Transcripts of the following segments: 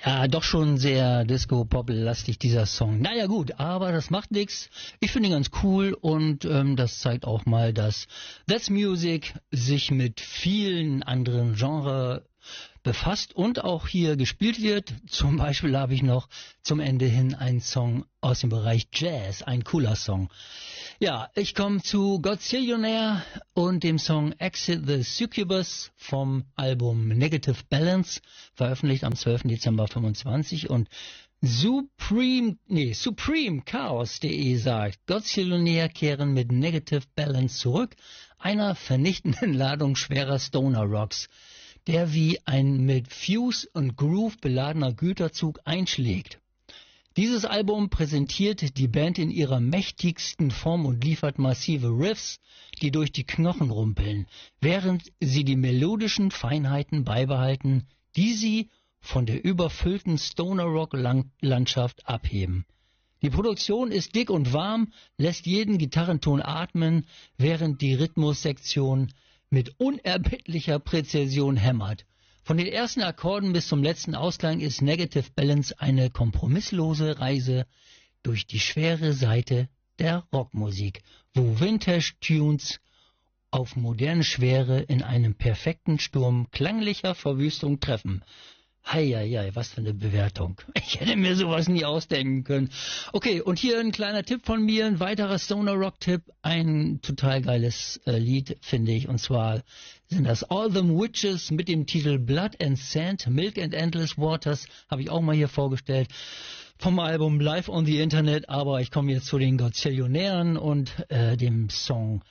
Ja, doch schon sehr Disco-Pop-lastig dieser Song. Naja gut, aber das macht nichts. Ich finde ihn ganz cool und das zeigt auch mal, dass That's Music sich mit vielen anderen Genres befasst und auch hier gespielt wird. Zum Beispiel habe ich noch zum Ende hin einen Song aus dem Bereich Jazz, ein cooler Song. Ja, ich komme zu Godzillionaire und dem Song Exit the Succubus vom Album Negative Balance, veröffentlicht am 12. Dezember 25 und Supreme Chaos.de sagt, Godzillionaire kehren mit Negative Balance zurück, einer vernichtenden Ladung schwerer Stoner Rocks, der wie ein mit Fuse und Groove beladener Güterzug einschlägt. Dieses Album präsentiert die Band in ihrer mächtigsten Form und liefert massive Riffs, die durch die Knochen rumpeln, während sie die melodischen Feinheiten beibehalten, die sie von der überfüllten Stoner-Rock-Landschaft abheben. Die Produktion ist dick und warm, lässt jeden Gitarrenton atmen, während die Rhythmussektion mit unerbittlicher Präzision hämmert. Von den ersten Akkorden bis zum letzten Ausklang ist Negative Balance eine kompromisslose Reise durch die schwere Seite der Rockmusik, wo Vintage-Tunes auf moderne Schwere in einem perfekten Sturm klanglicher Verwüstung treffen. Heieiei, was für eine Bewertung. Ich hätte mir sowas nie ausdenken können. Okay, und hier ein kleiner Tipp von mir, ein weiterer Stoner-Rock-Tipp, ein total geiles Lied, finde ich, und zwar sind das All Them Witches mit dem Titel Blood and Sand, Milk and Endless Waters, habe ich auch mal hier vorgestellt, vom Album Live on the Internet, aber ich komme jetzt zu den Godzillionären und dem Song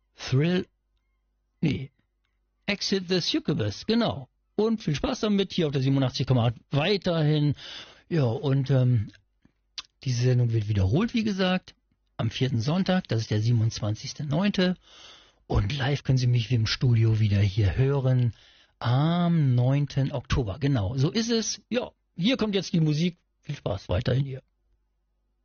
Exit the Succubus, genau. Und viel Spaß damit, hier auf der 87,8 weiterhin. Ja, und diese Sendung wird wiederholt, wie gesagt, am 4. Sonntag, das ist der 27.09. Und live können Sie mich wie im Studio wieder hier hören am 9. Oktober. Genau, so ist es. Ja, hier kommt jetzt die Musik. Viel Spaß weiterhin hier.